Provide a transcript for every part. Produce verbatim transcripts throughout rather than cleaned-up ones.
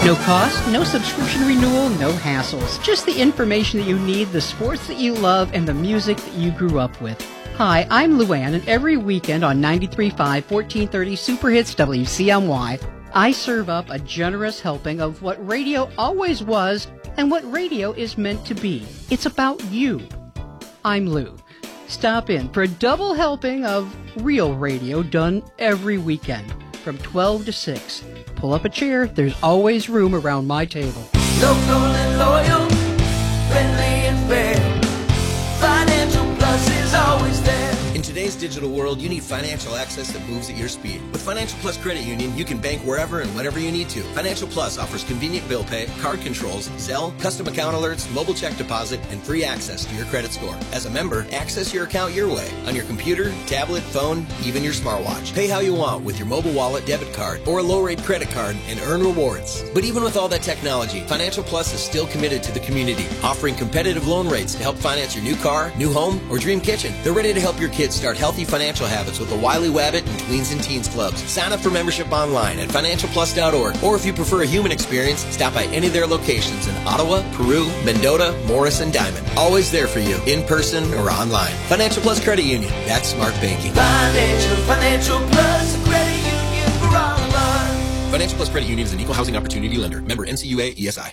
No cost, no subscription renewal, no hassles. Just the information that you need, the sports that you love, and the music that you grew up with. Hi, I'm Luann, and every weekend on ninety-three point five, fourteen thirty Super Hits W C M Y, I serve up a generous helping of what radio always was and what radio is meant to be. It's about you. I'm Lou. Stop in for a double helping of real radio done every weekend from twelve to six. Pull up a chair. There's always room around my table. Local and loyal, friendly and fair. Financial Plus is always there. In today's digital world, you need financial access that moves at your speed. With Financial Plus Credit Union, you can bank wherever and whenever you need to. Financial Plus offers convenient bill pay, card controls, Zelle, custom account alerts, mobile check deposit, and free access to your credit score. As a member, access your account your way, on your computer, tablet, phone, even your smartwatch. Pay how you want with your mobile wallet, debit card, or a low-rate credit card and earn rewards. But even with all that technology, Financial Plus is still committed to the community, offering competitive loan rates to help finance your new car, new home, or dream kitchen. They're ready to help your kids start healthy financial habits with the Wiley Wabbit and Tweens and Teens Clubs. Sign up for membership online at financial plus dot org, or if you prefer a human experience, stop by any of their locations in Ottawa, Peru, Mendota, Morris, and Diamond. Always there for you, in person or online. Financial Plus Credit Union. That's smart banking. Financial, Financial Plus Credit Union for all of us. Financial Plus Credit Union is an equal housing opportunity lender. Member N C U A E S I.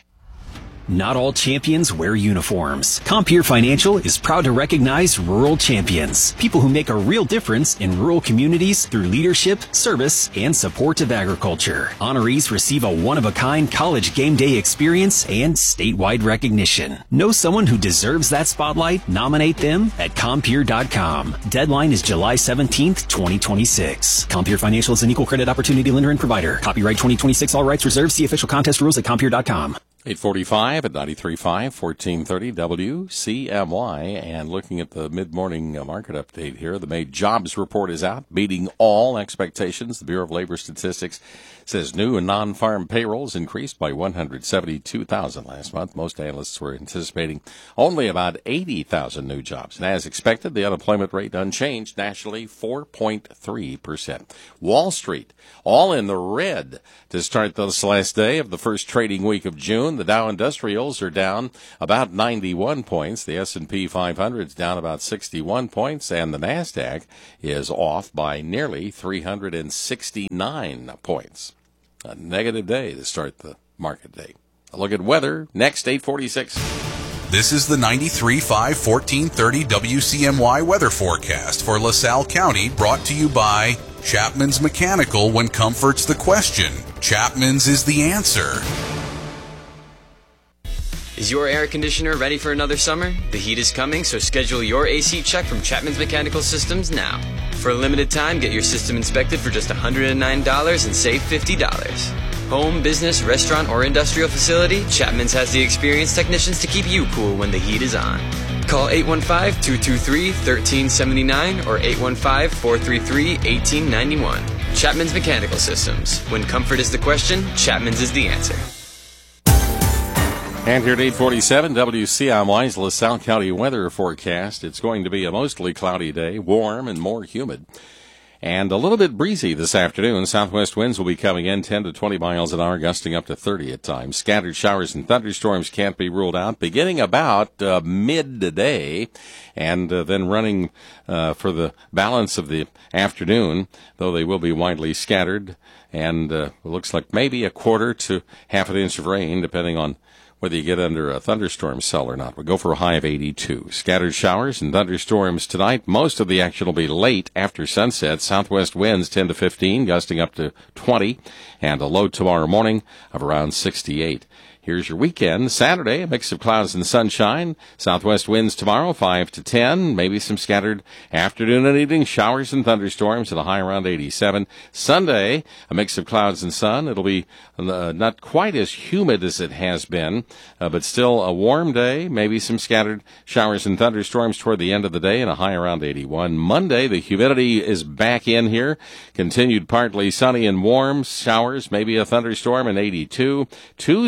Not all champions wear uniforms. Compeer Financial is proud to recognize rural champions, people who make a real difference in rural communities through leadership, service, and support of agriculture. Honorees receive a one-of-a-kind college game day experience and statewide recognition. Know someone who deserves that spotlight? Nominate them at compeer dot com. Deadline is July seventeenth, twenty twenty-six. Compeer Financial is an equal credit opportunity lender and provider. Copyright twenty twenty-six, all rights reserved. See official contest rules at compeer dot com. eight forty-five at ninety-three point five, fourteen thirty W C M Y. And looking at the mid-morning market update here, the May jobs report is out, beating all expectations. The Bureau of Labor Statistics says new and non-farm payrolls increased by one hundred seventy-two thousand last month. Most analysts were anticipating only about eighty thousand new jobs. And as expected, the unemployment rate unchanged nationally, four point three percent. Wall Street, all in the red to start this last day of the first trading week of June. The Dow Industrials are down about ninety-one points. The S and P five hundred is down about sixty-one points. And the NASDAQ is off by nearly three hundred sixty-nine points. A negative day to start the market day. A look at weather next, eight forty-six. This is the ninety-three point five, fourteen thirty W C M Y weather forecast for LaSalle County, brought to you by Chapman's Mechanical. When comfort's the question, Chapman's is the answer. Is your air conditioner ready for another summer? The heat is coming, so schedule your A C check from Chapman's Mechanical Systems now. For a limited time, get your system inspected for just one hundred nine dollars and save fifty dollars. Home, business, restaurant, or industrial facility, Chapman's has the experienced technicians to keep you cool when the heat is on. Call eight one five, two two three, one three seven nine or eight one five, four three three, one eight nine one. Chapman's Mechanical Systems. When comfort is the question, Chapman's is the answer. And here at eight forty-seven, W C M Y's LaSalle County weather forecast. It's going to be a mostly cloudy day, warm and more humid, and a little bit breezy this afternoon. Southwest winds will be coming in ten to twenty miles an hour, gusting up to thirty at times. Scattered showers and thunderstorms can't be ruled out, beginning about uh, midday and uh, then running uh, for the balance of the afternoon, though they will be widely scattered. And uh, it looks like maybe a quarter to half an inch of rain, depending on whether you get under a thunderstorm cell or not. We'll go for a high of eighty-two. Scattered showers and thunderstorms tonight. Most of the action will be late after sunset. Southwest winds ten to fifteen, gusting up to twenty, and a low tomorrow morning of around sixty-eight. Here's your weekend. Saturday, a mix of clouds and sunshine. Southwest winds tomorrow, five to ten. Maybe some scattered afternoon and evening showers and thunderstorms at a high around eighty-seven. Sunday, a mix of clouds and sun. It'll be uh, not quite as humid as it has been, uh, but still a warm day. Maybe some scattered showers and thunderstorms toward the end of the day and a high around eighty-one. Monday, the humidity is back in here. Continued partly sunny and warm. Showers, maybe a thunderstorm, and eighty-two. Tuesday,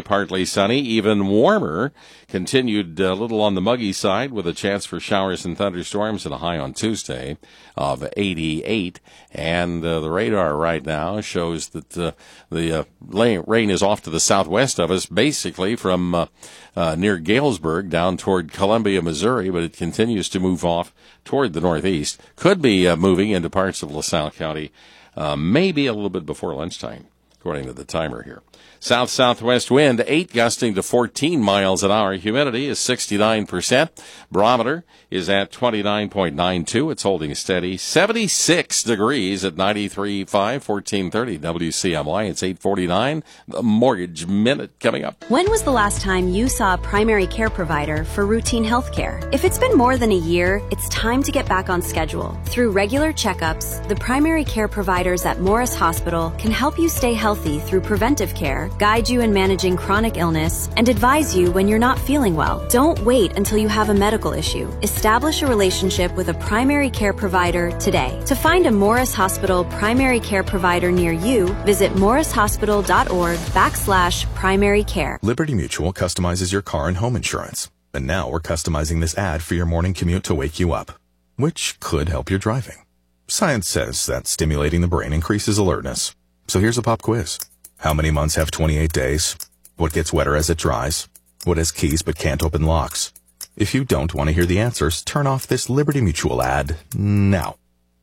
partly sunny, even warmer. Continued a little on the muggy side with a chance for showers and thunderstorms and a high on Tuesday of eighty-eight. And uh, the radar right now shows that uh, the uh, rain is off to the southwest of us, basically from uh, uh, near Galesburg down toward Columbia, Missouri, but it continues to move off toward the northeast. Could be uh, moving into parts of LaSalle County uh, maybe a little bit before lunchtime, according to the timer here. South-southwest wind, eight gusting to fourteen miles an hour. Humidity is sixty-nine percent. Barometer is at twenty-nine point nine two. It's holding steady. seventy-six degrees at ninety-three point five, fourteen thirty W C M Y. It's eight forty-nine. The Mortgage Minute coming up. When was the last time you saw a primary care provider for routine health care? If it's been more than a year, it's time to get back on schedule. Through regular checkups, the primary care providers at Morris Hospital can help you stay healthy through preventive care, guide you in managing chronic illness, and advise you when you're not feeling well. Don't wait until you have a medical issue. Establish a relationship with a primary care provider today. To find a Morris Hospital primary care provider near you, visit morrishospital.org backslash primary care. Liberty Mutual customizes your car and home insurance. And now we're customizing this ad for your morning commute to wake you up, which could help your driving. Science says that stimulating the brain increases alertness. So here's a pop quiz. How many months have twenty-eight days? What gets wetter as it dries? What has keys but can't open locks? If you don't want to hear the answers, turn off this Liberty Mutual ad now.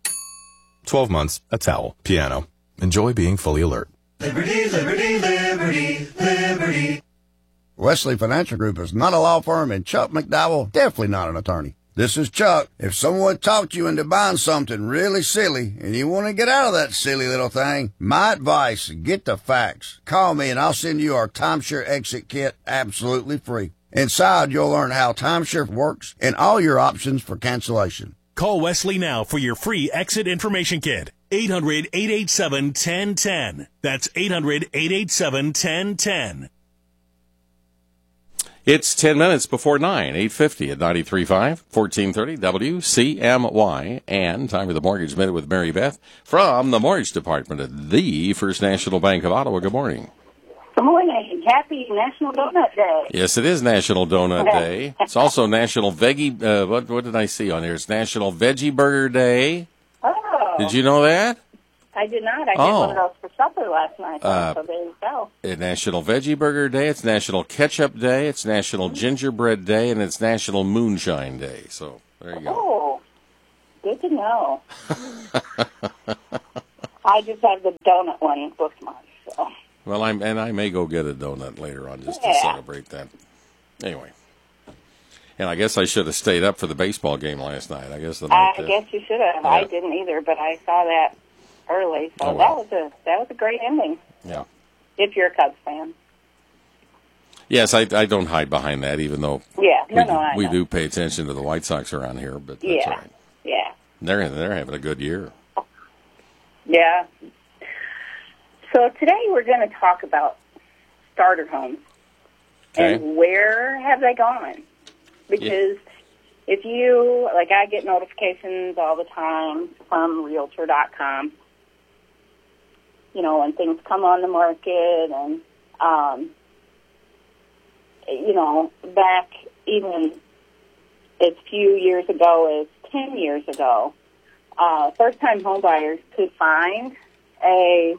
twelve months, a towel, piano. Enjoy being fully alert. Liberty, liberty, liberty, liberty. Wesley Financial Group is not a law firm, and Chuck McDowell definitely not an attorney. This is Chuck. If someone talked you into buying something really silly and you want to get out of that silly little thing, my advice, get the facts. Call me and I'll send you our timeshare exit kit absolutely free. Inside, you'll learn how timeshare works and all your options for cancellation. Call Wesley now for your free exit information kit. eight hundred, eight eight seven, one zero one zero. That's eight hundred, eight eight seven, one zero one zero. It's ten minutes before nine, eight fifty at ninety-three point five, fourteen thirty W C M Y, and time for the Mortgage Minute with Mary Beth from the Mortgage Department at the First National Bank of Ottawa. Good morning. Good morning. Happy National Donut Day. Yes, it is National Donut Day. It's also National Veggie, uh, what, what did I see on here? It's National Veggie Burger Day. Oh. Did you know that? I did not. I Oh. had one of those for supper last night, Uh, so there you go. It's National Veggie Burger Day, it's National Ketchup Day, it's National Gingerbread Day, and it's National Moonshine Day. So, there you go. Oh, good to know. I just have the donut one bookmarked, so. Well, I'm, and I may go get a donut later on just Yeah. to celebrate that. Anyway. And I guess I should have stayed up for the baseball game last night. I guess the I night, uh, guess you should have. yeah. I didn't either, but I saw that early, so Oh, wow. that was a that was a great ending. Yeah. If you're a Cubs fan. Yes, I, I don't hide behind that, even though Yeah, no, we, no, I we know. do pay attention to the White Sox around here, but that's Yeah. all right. Yeah. They're, they're having a good year. Yeah. So today we're going to talk about starter homes Okay. and where have they gone? Because if you, like I get notifications all the time from Realtor dot com, you know, when things come on the market and, um, you know, back even as few years ago as ten years ago, uh, first-time home buyers could find a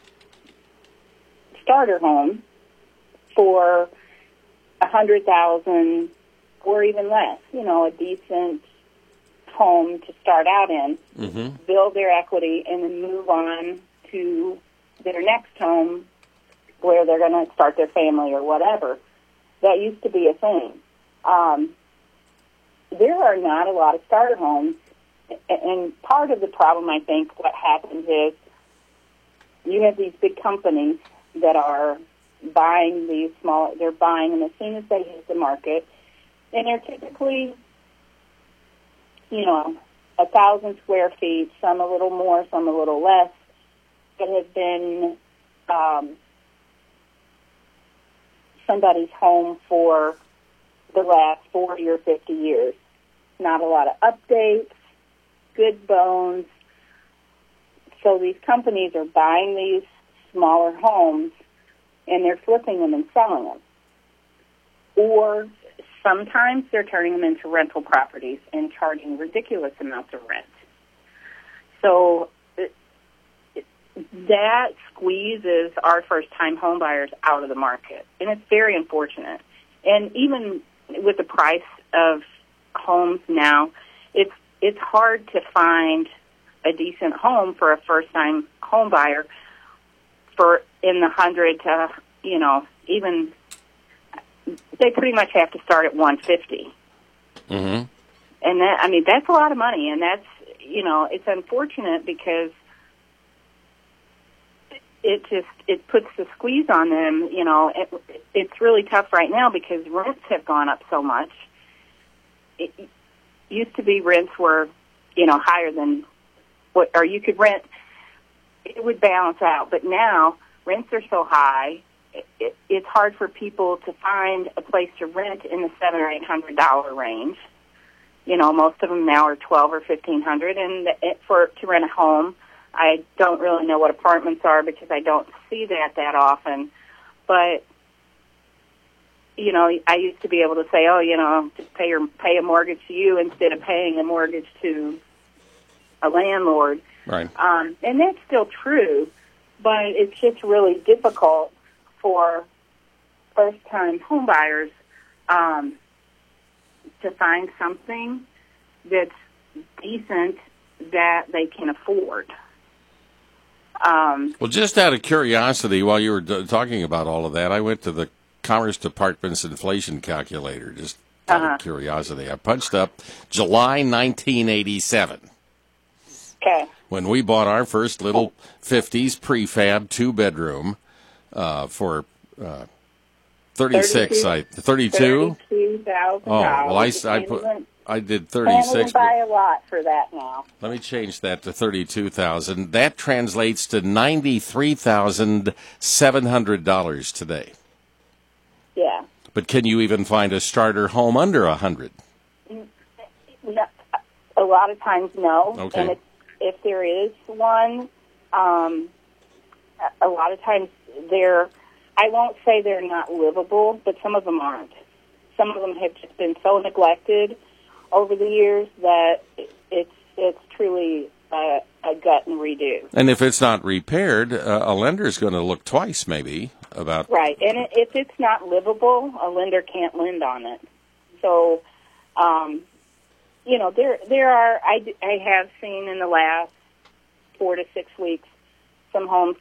starter home for a hundred thousand or even less. You know, a decent home to start out in, Mm-hmm. build their equity, and then move on to their next home where they're going to start their family or whatever. That used to be a thing. Um, there are not a lot of starter homes, and part of the problem, I think, what happens is you have these big companies that are buying these small, they're buying them as soon as they hit the market, and they're typically, you know, a thousand square feet, some a little more, some a little less, that have been um, somebody's home for the last forty or fifty years. Not a lot of updates, good bones. So these companies are buying these smaller homes and they're flipping them and selling them. Or sometimes they're turning them into rental properties and charging ridiculous amounts of rent. So it, it, that squeezes our first-time home buyers out of the market, and it's very unfortunate. And even with the price of homes now, it's it's hard to find a decent home for a first-time home buyer for in the hundred to, you know, even they pretty much have to start at one fifty. Mm-hmm. And that, I mean, that's a lot of money, and that's, you know, it's unfortunate because it just, it puts the squeeze on them, you know. It, it's really tough right now because rents have gone up so much. It used to be rents were, you know, higher than what, or you could rent, it would balance out. But now rents are so high, it, it, it's hard for people to find a place to rent in the seven or eight hundred dollar range. You know, most of them now are twelve or fifteen hundred, and it, for to rent a home, I don't really know what apartments are because I don't see that that often. But you know, I used to be able to say, oh, you know, just pay your pay a mortgage to you instead of paying a mortgage to a landlord. Right. Um, and that's still true, but it's just really difficult for first-time home buyers um, to find something that's decent that they can afford. Um, Well, just out of curiosity, while you were d- talking about all of that, I went to the Commerce Department's inflation calculator, just out Uh-huh. of curiosity. I punched up July nineteen eighty-seven. Okay. When we bought our first little fifties prefab two-bedroom uh, for uh, thirty-six, I thirty-two? thirty-two thousand Oh, dollars. well, I, s- I put, I did Can't thirty-six. even buy a lot for that now. Let me change that to thirty-two thousand. That translates to ninety-three thousand seven hundred dollars today. Yeah. But can you even find a starter home under a hundred? No, a lot of times, no. Okay. And if, if there is one, um, a a lot of times they're, I won't say they're not livable, but some of them aren't. Some of them have just been so neglected over the years that it's it's truly a, a gut and redo. And if it's not repaired, uh, a lender's going to look twice, maybe, about. Right, and it, if it's not livable, a lender can't lend on it. So, um, you know, there there are, I, I have seen in the last four to six weeks some homes